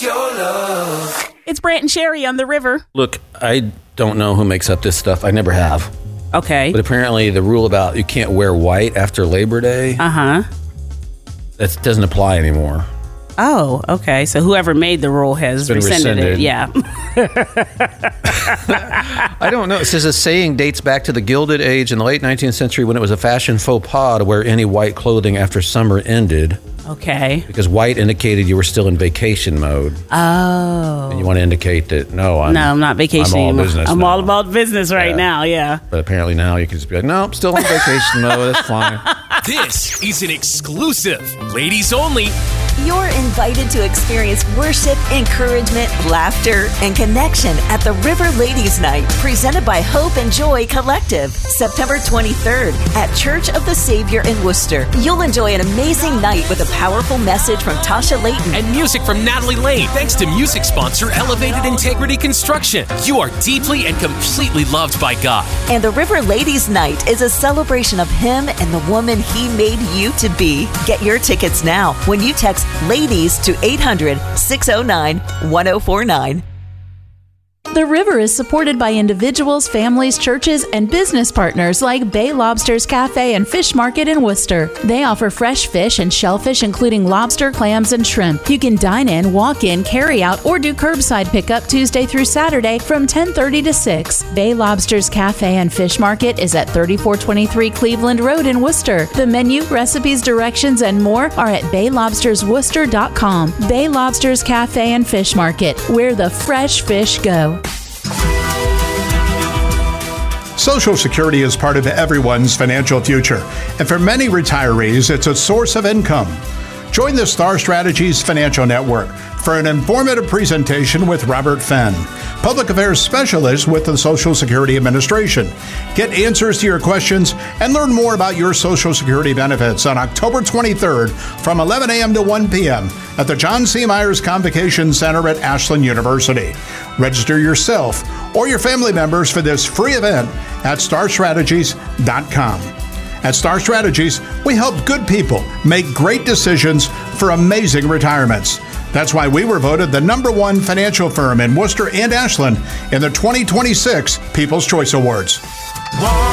your love. It's Brant and Sherry on the river. Look, I don't know who makes up this stuff. I never have. Okay. But apparently the rule about you can't wear white after Labor Day, that doesn't apply anymore. Oh, okay. So whoever made the rule has rescinded it. Yeah. I don't know. It says a saying dates back to the Gilded Age in the late 19th century when it was a fashion faux pas to wear any white clothing after summer ended. Okay. Because white indicated you were still in vacation mode. Oh. And you want to indicate that, I'm not vacationing. I'm all business I'm now. all about business right now, yeah. But apparently now you can just be like, no, I'm still on vacation mode. That's fine. This is an exclusive, ladies only. You're invited to experience worship, encouragement, laughter, and connection at the River Ladies Night, presented by Hope and Joy Collective, September 23rd at Church of the Savior in Worcester. You'll enjoy an amazing night with a powerful message from Tasha Layton and music from Natalie Lane, thanks to music sponsor Elevated Integrity Construction. You are deeply and completely loved by God. And the River Ladies Night is a celebration of Him and the woman He made you to be. Get your tickets now when you text LADIES to 800-609-1049. The River is supported by individuals, families, churches, and business partners like Bay Lobster's Cafe and Fish Market in Worcester. They offer fresh fish and shellfish, including lobster, clams, and shrimp. You can dine in, walk in, carry out, or do curbside pickup Tuesday through Saturday from 10:30 to 6. Bay Lobster's Cafe and Fish Market is at 3423 Cleveland Road in Worcester. The menu, recipes, directions, and more are at baylobstersworcester.com. Bay Lobster's Cafe and Fish Market, where the fresh fish go. Social Security is part of everyone's financial future, and for many retirees, it's a source of income. Join the Star Strategies Financial Network for an informative presentation with Robert Fenn, Public Affairs Specialist with the Social Security Administration. Get answers to your questions and learn more about your Social Security benefits on October 23rd from 11 a.m. to 1 p.m. at the John C. Myers Convocation Center at Ashland University. Register yourself or your family members for this free event at starstrategies.com. At Star Strategies, we help good people make great decisions for amazing retirements. That's why we were voted the #1 financial firm in Worcester and Ashland in the 2026 People's Choice Awards.